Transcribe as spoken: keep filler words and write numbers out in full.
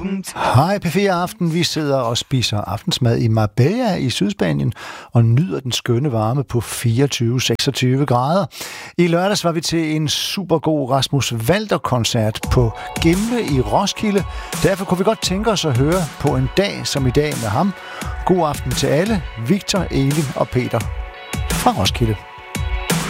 Hej P fire Aften. Vi sidder og spiser aftensmad i Marbella i Sydspanien og nyder den skønne varme på fireogtyve til seksogtyve grader. I lørdags var vi til en super god Rasmus Walter-koncert på Gimle i Roskilde. Derfor kunne vi godt tænke os at høre på en dag som i dag med ham. God aften til alle. Victor, Elin og Peter fra Roskilde.